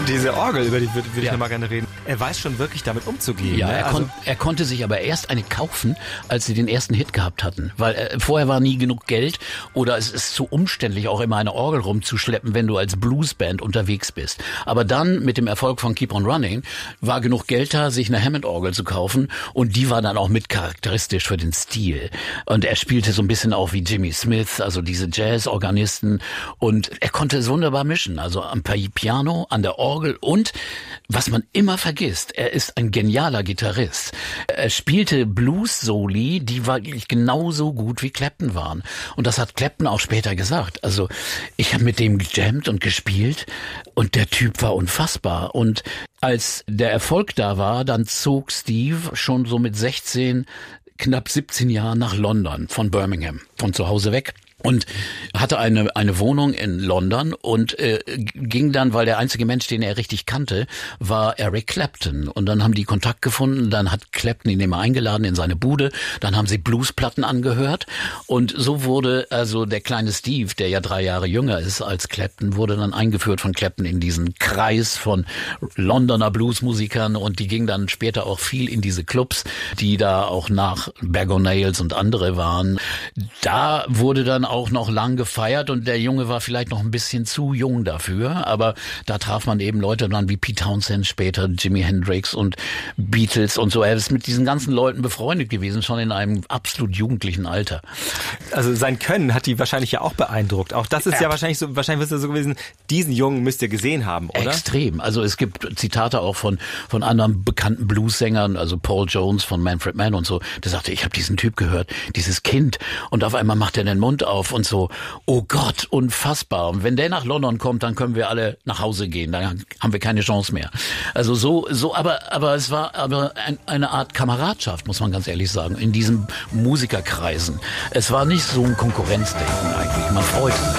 Diese Orgel, über die würde ich nochmal gerne reden. Er weiß schon wirklich damit umzugehen. Ja, ne? er konnte sich aber erst eine kaufen, als sie den ersten Hit gehabt hatten. Weil vorher war nie genug Geld oder es ist zu umständlich, auch immer eine Orgel rumzuschleppen, wenn du als Bluesband unterwegs bist. Aber dann mit dem Erfolg von Keep on Running war genug Geld da, sich eine Hammond-Orgel zu kaufen und die war dann auch mit charakteristisch für den Stil. Und er spielte so ein bisschen auch wie Jimmy Smith, also diese Jazz-Organisten und er konnte es wunderbar mischen, also am Piano, an der Orgel und, was man immer vergisst, er ist ein genialer Gitarrist. Er spielte Blues-Soli, die wirklich genauso gut wie Clapton waren. Und das hat Clapton auch später gesagt. Also ich habe mit dem gejammt und gespielt und der Typ war unfassbar. Und als der Erfolg da war, dann zog Steve schon so mit 16, knapp 17 Jahren nach London von Birmingham, von zu Hause weg. Und hatte eine Wohnung in London und ging dann, weil der einzige Mensch, den er richtig kannte, war Eric Clapton. Und dann haben die Kontakt gefunden, dann hat Clapton ihn immer eingeladen in seine Bude, dann haben sie Bluesplatten angehört und so wurde also der kleine Steve, der ja 3 Jahre jünger ist als Clapton, wurde dann eingeführt von Clapton in diesen Kreis von Londoner Bluesmusikern und die ging dann später auch viel in diese Clubs, die da auch nach Bag o' Nails und andere waren. Da wurde dann auch noch lang gefeiert und der Junge war vielleicht noch ein bisschen zu jung dafür, aber da traf man eben Leute dann wie Pete Townshend später, Jimi Hendrix und Beatles und so. Er ist mit diesen ganzen Leuten befreundet gewesen, schon in einem absolut jugendlichen Alter. Also sein Können hat die wahrscheinlich ja auch beeindruckt. Auch das ist ja wahrscheinlich wird es so gewesen, diesen Jungen müsst ihr gesehen haben, oder? Extrem. Also es gibt Zitate auch von anderen bekannten Bluessängern, also Paul Jones von Manfred Mann und so, der sagte, ich habe diesen Typ gehört, dieses Kind und auf einmal macht er den Mund auf und so, oh Gott, unfassbar. Und wenn der nach London kommt, dann können wir alle nach Hause gehen, dann haben wir keine Chance mehr. Also aber es war eine Art Kameradschaft, muss man ganz ehrlich sagen, in diesen Musikerkreisen. Es war nicht so ein Konkurrenzdenken eigentlich, man freute sich.